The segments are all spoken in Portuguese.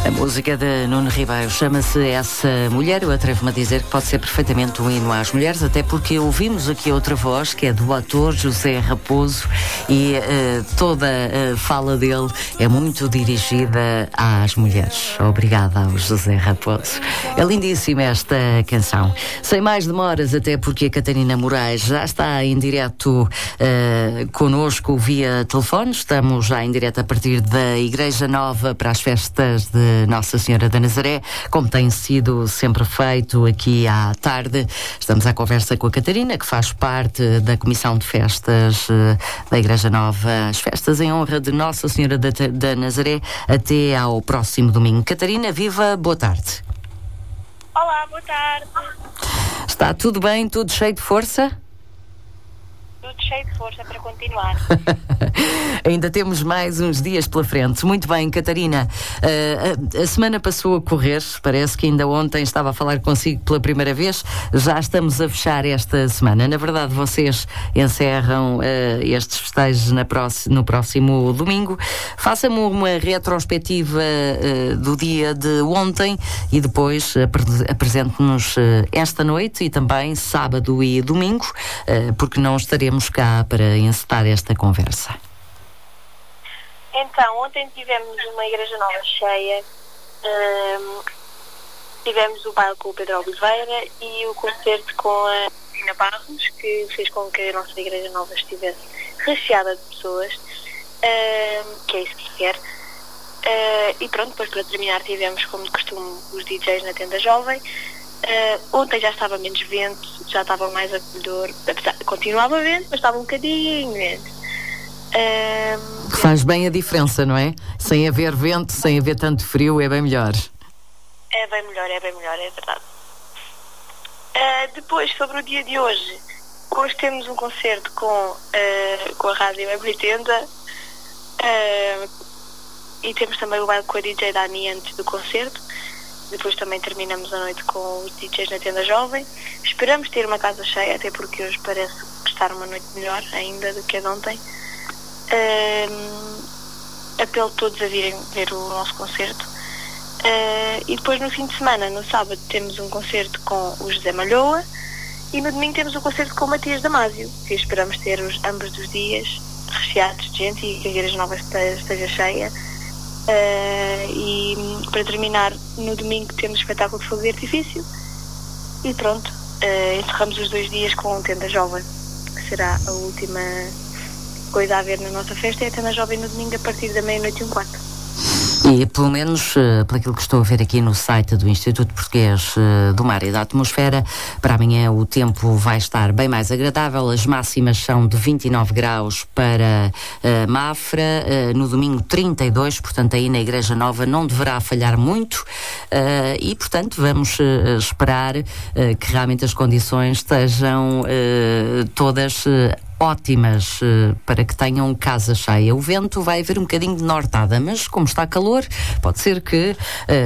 A música de Nuno Ribeiro chama-se Essa Mulher. Eu atrevo-me a dizer que pode ser perfeitamente um hino às mulheres, até porque ouvimos aqui outra voz, que é do ator José Raposo, e toda a fala dele é muito dirigida às mulheres. Obrigada ao José Raposo. É lindíssima esta canção. Sem mais demoras, até porque a Catarina Moraes já está em direto connosco via telefone. Estamos já em direto a partir da Igreja Nova para as festas de Nossa Senhora da Nazaré, como tem sido sempre feito aqui à tarde. Estamos à conversa com a Catarina, que faz parte da Comissão de Festas da Igreja Nova, as festas em honra de Nossa Senhora da Nazaré, até ao próximo domingo. Catarina, viva, boa tarde. Olá, boa tarde. Está tudo bem, tudo cheio de força? Tudo cheio de força para continuar. Ainda temos mais uns dias pela frente. Muito bem, Catarina. A semana passou a correr. Parece que ainda ontem estava a falar consigo pela primeira vez. Já estamos a fechar esta semana. Na verdade, vocês encerram estes festejos no próximo domingo. Faça-me uma retrospectiva do dia de ontem e depois apresente-nos esta noite e também sábado e domingo, porque não estaremos cá para encetar esta conversa. Então, ontem tivemos uma Igreja Nova cheia, tivemos o baile com o Pedro Oliveira e o concerto com a Cristina Barros, que fez com que a nossa Igreja Nova estivesse recheada de pessoas, que é isso que se quer. E pronto, depois para terminar tivemos, como de costume, os DJs na Tenda Jovem. Ontem já estava menos vento, já estava mais acolhedor, continuava vento, mas estava um bocadinho vento. Faz bem a diferença, não é? Sem haver vento, sem haver tanto frio, é bem melhor. É bem melhor, é verdade. Depois, sobre o dia de hoje temos um concerto com a Rádio M80 e temos também o baile com a DJ Dani antes do concerto. Depois também terminamos a noite com os DJs na Tenda Jovem. Esperamos ter uma casa cheia, até porque hoje parece estar uma noite melhor ainda do que a de ontem. Apelo a todos a virem ver o nosso concerto. E depois no fim de semana, no sábado, temos um concerto com o José Malhoa e no domingo temos um concerto com o Matias Damasio, que esperamos ter ambos os dias recheados de gente e que a Igreja Nova esteja cheia. E para terminar, no domingo temos espetáculo de fogo de artifício e pronto, encerramos os 2 dias com a Tenda Jovem, que será a última coisa a ver na nossa festa. É a Tenda Jovem no domingo a partir da 00:15. E pelo menos, pelo aquilo que estou a ver aqui no site do Instituto Português do Mar e da Atmosfera, para amanhã o tempo vai estar bem mais agradável. As máximas são de 29 graus para Mafra, no domingo 32, portanto aí na Igreja Nova não deverá falhar muito, e portanto vamos esperar que realmente as condições estejam todas ótimas para que tenham casa cheia. O vento vai haver um bocadinho de nortada, mas como está calor, pode ser que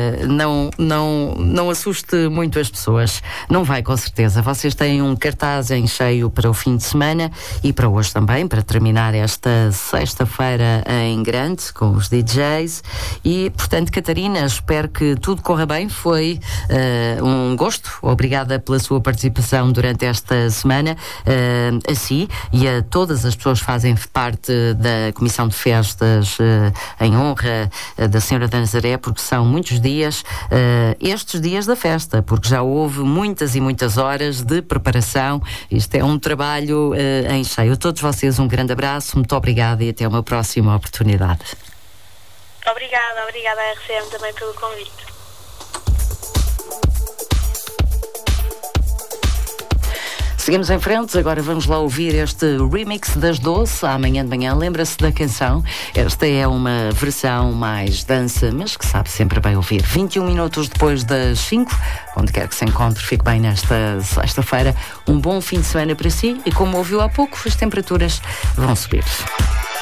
não assuste muito as pessoas. Não vai, com certeza. Vocês têm um cartaz em cheio para o fim de semana e para hoje também, para terminar esta sexta-feira em grande com os DJs. E, portanto, Catarina, espero que tudo corra bem. Foi um gosto. Obrigada pela sua participação durante esta semana. A si e a todas as pessoas que fazem parte da Comissão de Festas em honra da Senhora da Nazaré, porque são muitos dias, estes dias da festa, porque já houve muitas e muitas horas de preparação. Isto é um trabalho em cheio. A todos vocês um grande abraço, muito obrigada e até uma próxima oportunidade. Obrigada à RCM também pelo convite. Seguimos em frente, agora vamos lá ouvir este remix das 12, amanhã de manhã. Lembra-se da canção? Esta é uma versão mais dança, mas que sabe sempre bem ouvir. 21 minutos depois das 5, onde quer que se encontre, fique bem nesta sexta-feira. Um bom fim de semana para si e, como ouviu há pouco, as temperaturas vão subir.